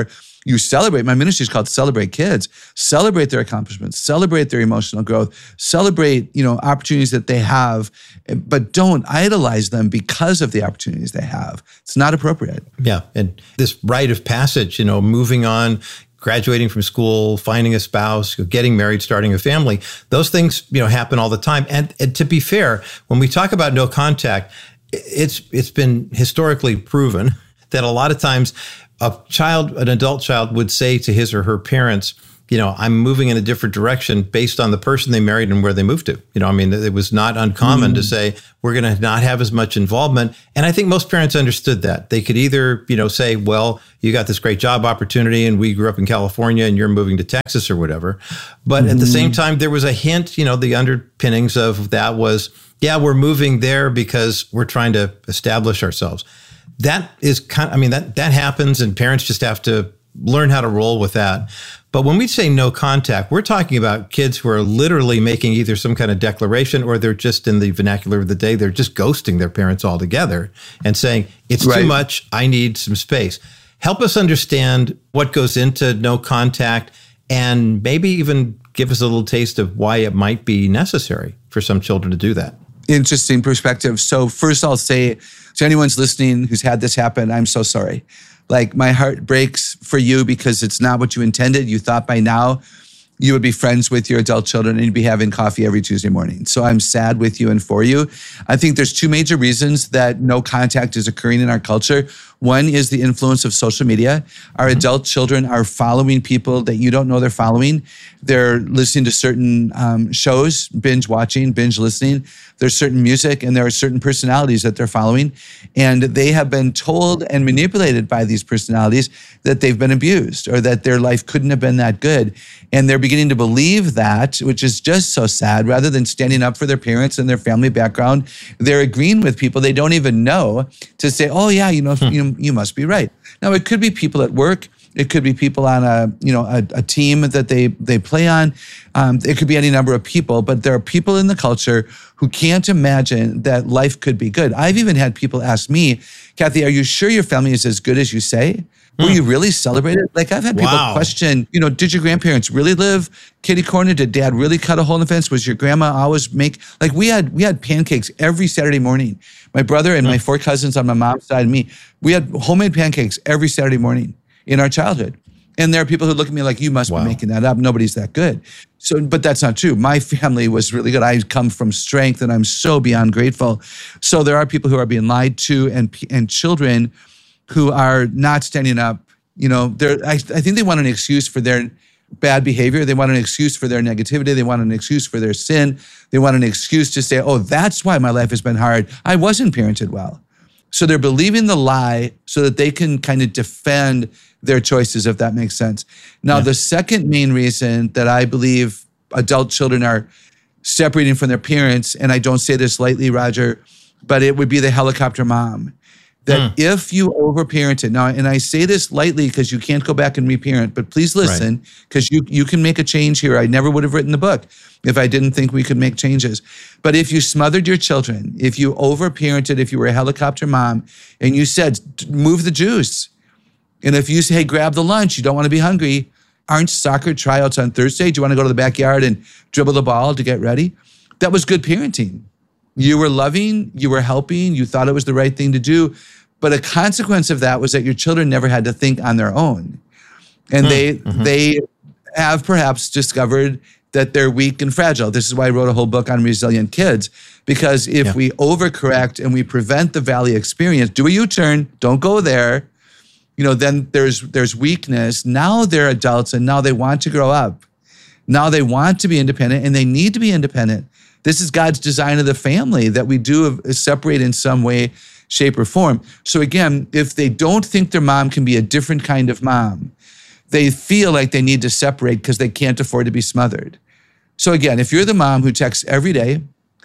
You celebrate. My ministry is called Celebrate Kids. Celebrate their accomplishments. Celebrate their emotional growth. Celebrate, you know, opportunities that they have, but don't idolize them because of the opportunities they have. It's not appropriate. Yeah, and this rite of passage, you know, moving on, graduating from school, finding a spouse, getting married, starting a family, those things, you know, happen all the time. And, and to be fair, when we talk about no contact, it's it's been historically proven that a lot of times a child, an adult child would say to his or her parents, you know, I'm moving in a different direction based on the person they married and where they moved to. You know, I mean, it was not uncommon mm. to say, we're going to not have as much involvement. And I think most parents understood that. They could either, you know, say, well, you got this great job opportunity and we grew up in California and you're moving to Texas or whatever. But mm. at the same time, there was a hint, you know, the underpinnings of that was, yeah, we're moving there because we're trying to establish ourselves. That is kind of, I mean, that, that happens and parents just have to learn how to roll with that. But when we say no contact, we're talking about kids who are literally making either some kind of declaration or they're just in the vernacular of the day, they're just ghosting their parents altogether and saying, it's right. too much, I need some space. Help us understand what goes into no contact and maybe even give us a little taste of why it might be necessary for some children to do that. Interesting perspective. So first I'll say to anyone's listening who's had this happen, I'm so sorry. Like my heart breaks for you because it's not what you intended. You thought by now you would be friends with your adult children and you'd be having coffee every Tuesday morning. So I'm sad with you and for you. I think there's two major reasons that no contact is occurring in our culture. One is the influence of social media. Our mm-hmm. adult children are following people that you don't know they're following. They're listening to certain um, shows, binge watching, binge listening. There's certain music and there are certain personalities that they're following. And they have been told and manipulated by these personalities that they've been abused or that their life couldn't have been that good. And they're beginning to believe that, which is just so sad. Rather than standing up for their parents and their family background, they're agreeing with people they don't even know to say, oh yeah, you know, hmm. you, you must be right. Now, it could be people at work. It could be people on a, you know, a, a team that they they play on. Um, it could be any number of people, but there are people in the culture who can't imagine that life could be good. I've even had people ask me, Kathy, are you sure your family is as good as you say? Were you really celebrated? Like I've had people wow. question, you know, did your grandparents really live kitty corner? Did dad really cut a hole in the fence? Was your grandma always make, like we had, we had pancakes every Saturday morning. My brother and my four cousins on my mom's side and me, we had homemade pancakes every Saturday morning in our childhood. And there are people who look at me like, you must wow. be making that up. Nobody's that good. So, but that's not true. My family was really good. I come from strength and I'm so beyond grateful. So there are people who are being lied to and, and children who are not standing up. You know, they're, I, I think they want an excuse for their bad behavior. They want an excuse for their negativity. They want an excuse for their sin. They want an excuse to say, oh, that's why my life has been hard. I wasn't parented well. So they're believing the lie so that they can kind of defend their choices, if that makes sense. Now, yeah. the second main reason that I believe adult children are separating from their parents, and I don't say this lightly, Roger, but it would be the helicopter mom. That mm. if you overparent it, now, and I say this lightly because you can't go back and reparent, but please listen, because right. you, you can make a change here. I never would have written the book if I didn't think we could make changes. But if you smothered your children, if you overparented, if you were a helicopter mom, and you said, move the juice, and if you say, hey, grab the lunch, you don't want to be hungry, aren't soccer tryouts on Thursday? Do you want to go to the backyard and dribble the ball to get ready? That was good parenting. You were loving, you were helping, you thought it was the right thing to do. But a consequence of that was that your children never had to think on their own. And mm, they mm-hmm. they have perhaps discovered that they're weak and fragile. This is why I wrote a whole book on resilient kids, because if yeah. we overcorrect and we prevent the valley experience, do a U-turn, don't go there, you know, then there's there's weakness. Now they're adults and now they want to grow up. Now they want to be independent and they need to be independent. This is God's design of the family, that we do separate in some way, shape, or form. So again, if they don't think their mom can be a different kind of mom, they feel like they need to separate because they can't afford to be smothered. So again, if you're the mom who texts every day,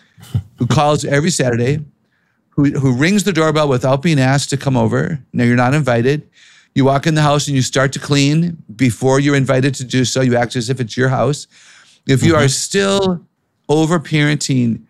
who calls every Saturday, who, who rings the doorbell without being asked to come over, now you're not invited, you walk in the house and you start to clean before you're invited to do so, you act as if it's your house. If you mm-hmm. are still over-parenting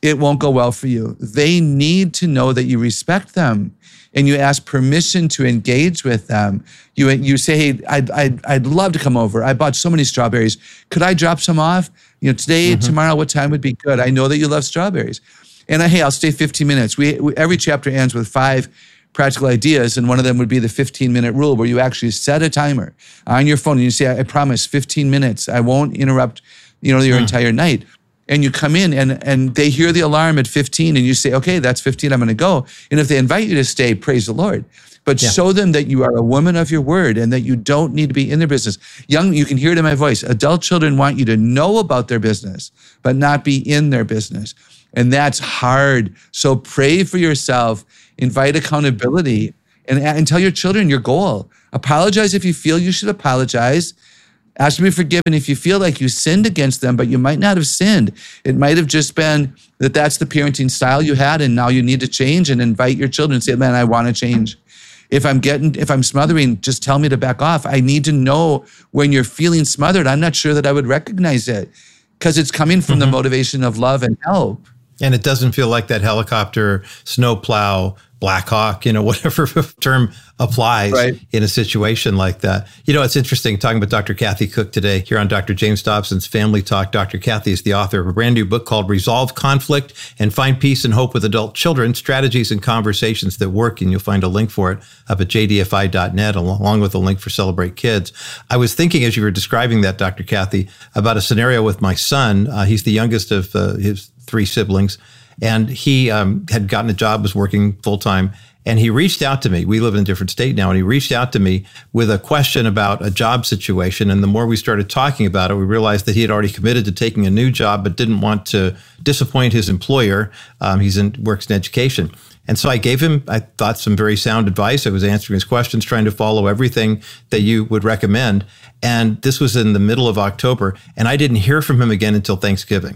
it won't go well for you. They need to know that you respect them and you ask permission to engage with them. You you say, hey, I'd, I'd, I'd love to come over. I bought so many strawberries. Could I drop some off? You know, today, mm-hmm. tomorrow, what time would be good? I know that you love strawberries. And I, hey, I'll stay fifteen minutes. We, we every chapter ends with five practical ideas, and one of them would be the fifteen-minute rule, where you actually set a timer on your phone and you say, I, I promise, fifteen minutes. I won't interrupt, you know, your mm. entire night. And you come in and, and they hear the alarm at fifteen and you say, okay, that's fifteen, I'm going to go. And if they invite you to stay, praise the Lord. But yeah. show them that you are a woman of your word and that you don't need to be in their business. Young, you can hear it in my voice. Adult children want you to know about their business, but not be in their business. And that's hard. So pray for yourself, invite accountability, and, and tell your children your goal. Apologize if you feel you should apologize. Ask to be forgiven if you feel like you sinned against them, but you might not have sinned. It might have just been that that's the parenting style you had, and now you need to change, and invite your children and say, man, I want to change. If I'm getting, if I'm smothering, just tell me to back off. I need to know when you're feeling smothered. I'm not sure that I would recognize it because it's coming from mm-hmm. the motivation of love and help. And it doesn't feel like that helicopter, snowplow, Black Hawk, you know, whatever term applies right. in a situation like that. You know, it's interesting talking with Doctor Kathy Cook today here on Doctor James Dobson's Family Talk. Doctor Kathy is the author of a brand new book called Resolve Conflict and Find Peace and Hope with Adult Children, Strategies and Conversations That Work. And you'll find a link for it up at j d f i dot net, along with a link for Celebrate Kids. I was thinking as you were describing that, Doctor Kathy, about a scenario with my son. Uh, he's the youngest of uh, his three siblings. And he um, had gotten a job, was working full time. And he reached out to me. We live in a different state now. And he reached out to me with a question about a job situation. And the more we started talking about it, we realized that he had already committed to taking a new job, but didn't want to disappoint his employer. Um, he's in works in education. And so I gave him, I thought, some very sound advice. I was answering his questions, trying to follow everything that you would recommend. And this was in the middle of October. And I didn't hear from him again until Thanksgiving.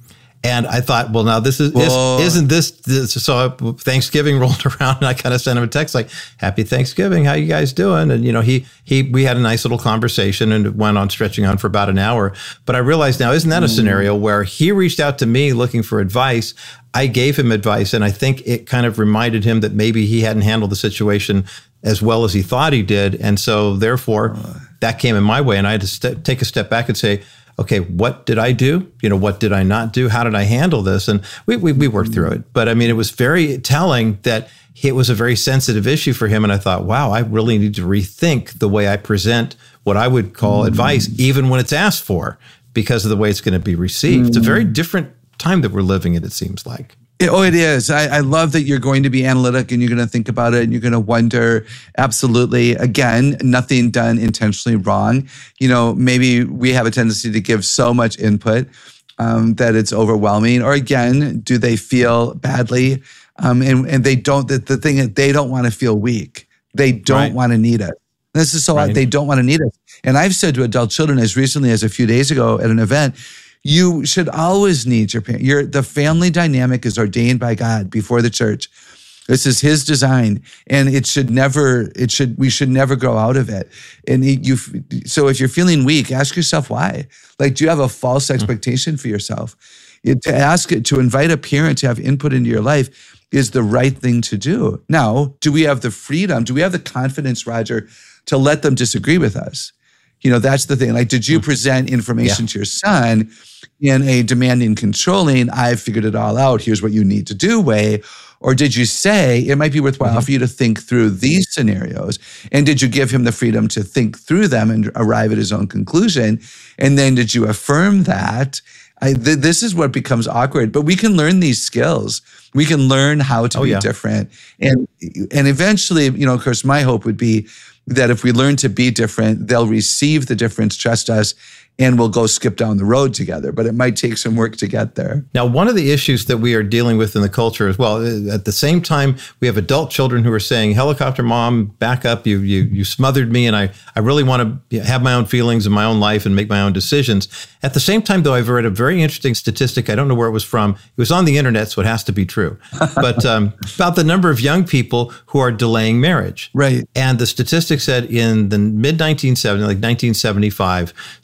And I thought, well, now this is, is isn't this, this, so Thanksgiving rolled around and I kind of sent him a text like, happy Thanksgiving. How you guys doing? And, you know, he, he, we had a nice little conversation and it went on stretching on for about an hour. But I realized now, isn't that a scenario where he reached out to me looking for advice? I gave him advice. And I think it kind of reminded him that maybe he hadn't handled the situation as well as he thought he did. And so therefore that came in my way. And I had to st- take a step back and say, okay, what did I do? You know, what did I not do? How did I handle this? And we, we we worked through it. But I mean, it was very telling that it was a very sensitive issue for him. And I thought, wow, I really need to rethink the way I present what I would call mm. advice, even when it's asked for, because of the way it's going to be received. Mm. It's a very different time that we're living in, it seems like. Oh, it is. I, I love that you're going to be analytic and you're going to think about it and you're going to wonder. Absolutely. Again, nothing done intentionally wrong. You know, maybe we have a tendency to give so much input um, that it's overwhelming. Or again, do they feel badly? Um, and, and they don't, the, the thing is, they don't want to feel weak. They don't right. want to need it. This is so right. They don't want to need it. And I've said to adult children as recently as a few days ago at an event, you should always need your parent. Your, the family dynamic is ordained by God before the church. This is His design, and it should never. It should. We should never grow out of it. And it, you. So if you're feeling weak, ask yourself why. Like, do you have a false expectation for yourself? It, to ask it, to invite a parent to have input into your life is the right thing to do. Now, do we have the freedom? Do we have the confidence, Roger, to let them disagree with us? You know, that's the thing. Like, did you present information yeah. to your son in a demanding, controlling, I've figured it all out, here's what you need to do way? Or did you say, it might be worthwhile mm-hmm. for you to think through these scenarios? And did you give him the freedom to think through them and arrive at his own conclusion? And then did you affirm that? I, th- this is what becomes awkward, but we can learn these skills. We can learn how to oh, be yeah. different. And, and eventually, you know, of course, my hope would be that if we learn to be different, they'll receive the difference, trust us, and we'll go skip down the road together. But it might take some work to get there. Now, one of the issues that we are dealing with in the culture as well, at the same time, we have adult children who are saying, helicopter mom, back up, you you you smothered me, and I, I really want to have my own feelings in my own life and make my own decisions. At the same time, though, I've read a very interesting statistic. I don't know where it was from. It was on the internet, so it has to be true. But um, about the number of young people who are delaying marriage. Right. And the statistic said in the mid nineteen seventies, like nineteen seventy-five, something like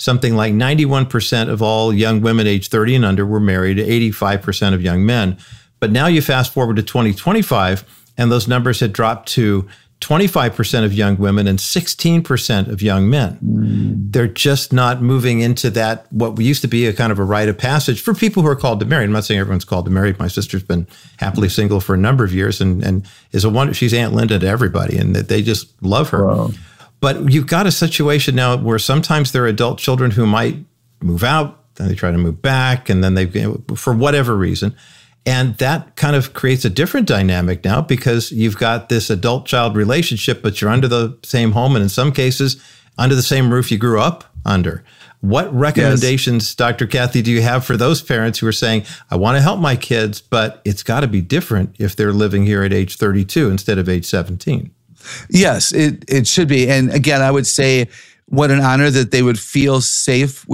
like ninety-one percent of all young women age thirty and under were married, eighty-five percent of young men. But now you fast forward to twenty twenty-five, and those numbers had dropped to twenty-five percent of young women and sixteen percent of young men. Mm. They're just not moving into that, what used to be a kind of a rite of passage for people who are called to marry. I'm not saying everyone's called to marry. My sister's been happily single for a number of years and, and is a wonder. She's Aunt Linda to everybody, and that they just love her. Wow. But you've got a situation now where sometimes there are adult children who might move out, then they try to move back, and then they, for whatever reason. And that kind of creates a different dynamic now because you've got this adult-child relationship, but you're under the same home and in some cases under the same roof you grew up under. What recommendations, yes. Doctor Kathy, do you have for those parents who are saying, I want to help my kids, but it's got to be different if they're living here at age thirty-two instead of age seventeen? Yes, it, it should be. And again, I would say what an honor that they would feel safe with